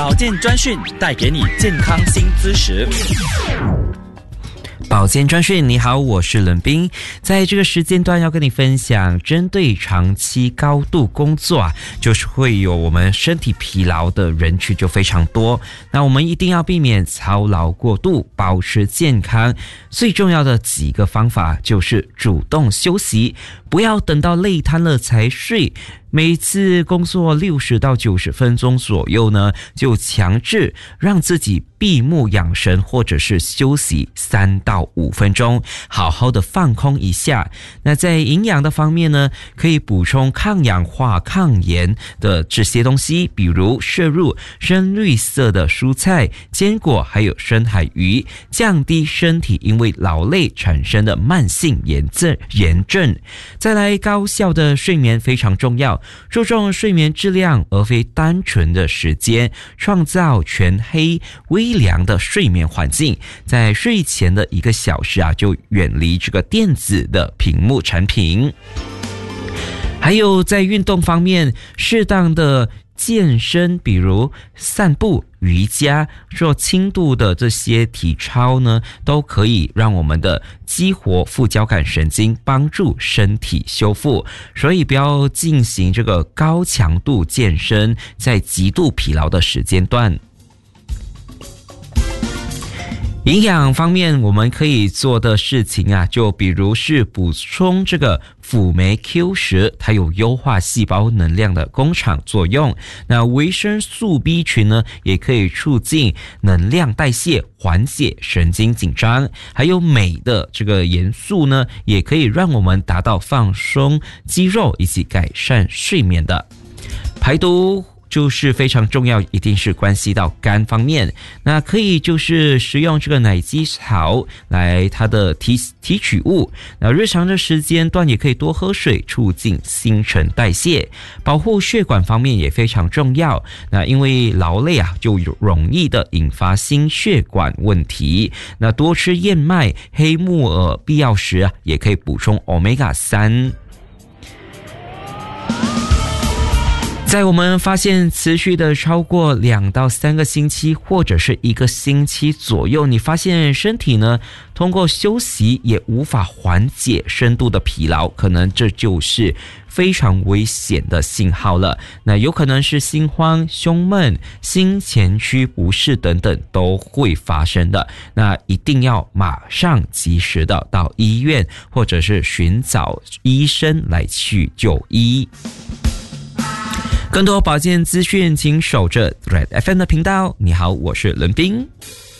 保健专讯带给你健康新知识。 保健专讯，你好，我是冷冰。在这个时间段要跟你分享，针对长期高度工作就是会有我们身体疲劳的人群就非常多。那我们一定要避免操劳过度，保持健康。最重要的几个方法就是主动休息，不要等到累瘫了才睡。每次工作60到90分钟左右呢，就强制让自己闭目养神，或者是休息3到5分钟，好好的放空一下。那在营养的方面呢，可以补充抗氧化、抗炎的这些东西，比如摄入深绿色的蔬菜、坚果，还有深海鱼，降低身体因为劳累产生的慢性炎症。再来，高效的睡眠非常重要，注重睡眠质量而非单纯的时间，创造全黑微凉的睡眠环境。在睡前的1个小时就远离这个电子的屏幕产品。还有在运动方面，适当的健身，比如散步、瑜伽，做轻度的这些体操呢，都可以让我们的激活副交感神经，帮助身体修复。所以不要进行这个高强度健身，在极度疲劳的时间段。营养方面，我们可以做的事情就比如是补充这个辅酶 Q10，它有优化细胞能量的工厂作用。那维生素 B 群呢，也可以促进能量代谢，缓解神经紧张。还有镁的这个元素呢，也可以让我们达到放松肌肉以及改善睡眠的。排毒就是非常重要，一定是关系到肝方面。那可以就是食用这个奶基草来它的提取物。那日常的时间段也可以多喝水，促进新陈代谢。保护血管方面也非常重要。那因为劳累就容易的引发心血管问题。那多吃燕麦、黑木耳，必要时也可以补充 Omega-3。在我们发现持续的超过2到3个星期，或者是1个星期左右，你发现身体呢通过休息也无法缓解深度的疲劳，可能这就是非常危险的信号了。那有可能是心慌、胸闷、心前区不适等等都会发生的。那一定要马上及时的到医院，或者是寻找医生来去就医。更多保健资讯，请守着 Red FM 的频道。你好，我是伦斌。